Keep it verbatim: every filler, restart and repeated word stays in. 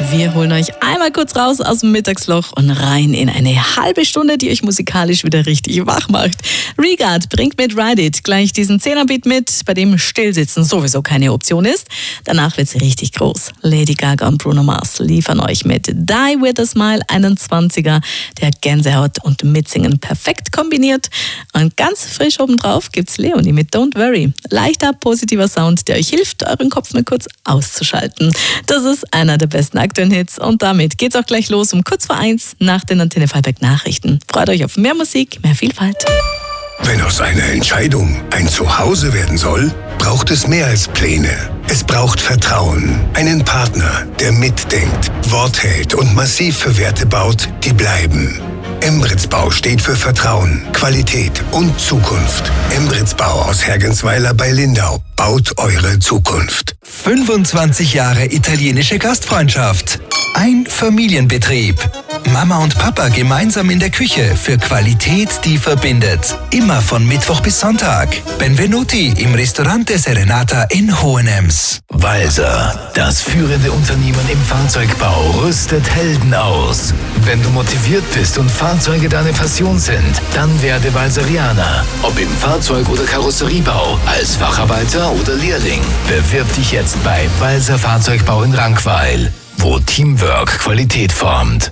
Wir holen euch einmal kurz raus aus dem Mittagsloch und rein in eine halbe Stunde, die euch musikalisch wieder richtig wach macht. Regard bringt mit Ride It gleich diesen Zehnerbeat mit, bei dem Stillsitzen sowieso keine Option ist. Danach wird's richtig groß. Lady Gaga und Bruno Mars liefern euch mit Die With A Smile einen Zwanziger, der Gänsehaut und Mitsingen perfekt kombiniert. Und ganz frisch obendrauf gibt's Leonie mit Don't Worry. Leichter, positiver Sound, der euch hilft, euren Kopf mal kurz auszuschalten. Das ist einer der besten aktuellen Hits und damit geht's auch gleich los um kurz vor eins nach den Antenne Freiberg Nachrichten. Freut euch auf mehr Musik, mehr Vielfalt. Wenn aus einer Entscheidung ein Zuhause werden soll, braucht es mehr als Pläne. Es braucht Vertrauen, einen Partner, der mitdenkt, Wort hält und massiv für Werte baut, die bleiben. Embrits Bau steht für Vertrauen, Qualität und Zukunft. Embrits Bau aus Hergensweiler bei Lindau baut eure Zukunft. fünfundzwanzig Jahre italienische Gastfreundschaft. Ein Familienbetrieb. Mama und Papa gemeinsam in der Küche für Qualität, die verbindet. Immer von Mittwoch bis Sonntag. Benvenuti im Ristorante Serenata in Hohenems. Walser, das führende Unternehmen im Fahrzeugbau, rüstet Helden aus. Wenn du motiviert bist und Fahrzeuge deine Passion sind, dann werde Walserianer. Ob im Fahrzeug- oder Karosseriebau, als Facharbeiter oder Lehrling. Bewirb dich jetzt bei Walser Fahrzeugbau in Rankweil, wo Teamwork Qualität formt.